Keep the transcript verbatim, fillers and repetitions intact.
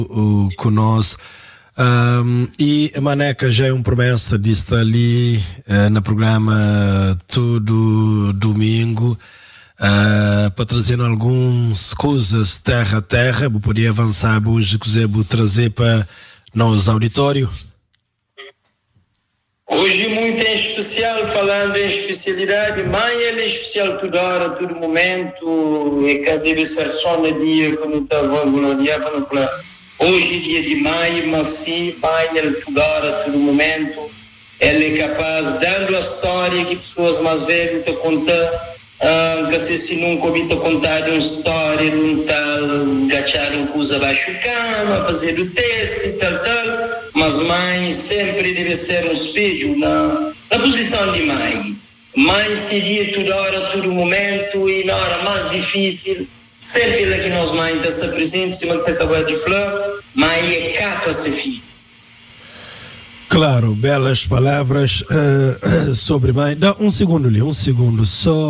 uh, conosco. Um, e a Maneca já é uma promessa de estar ali uh, no programa todo domingo uh, para trazer algumas coisas terra a terra. Eu podia avançar hoje, quiser trazer para nós auditório. Hoje muito em especial, falando em especialidade, mãe ele é especial toda hora, todo momento, e que deve ser só no dia quando estava voluntário, quando falar. Hoje é dia de mãe, mas sim, mãe ele toda hora, todo momento, ele é capaz, dando a história que pessoas mais velhas estão contando, uh, que se nunca ouvi contar uma história de um tal, gachar um coisa abaixo da cama, fazer o teste e tal, tal. Mas mãe sempre deve ser um espelho na, na posição de mãe. Mãe seria toda hora, todo momento e na hora mais difícil, sempre ela que nós mãe está presente, se manter acabado de falar, mãe é capa se filho. Claro, belas palavras uh, sobre mãe. Dá um segundo ali, um segundo só.